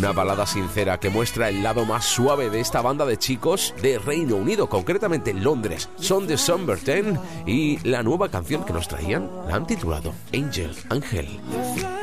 Una balada sincera que muestra el lado más suave de esta banda de chicos de Reino Unido, concretamente en Londres. Son de Summer 10 y la nueva canción que nos traían la han titulado Ángel.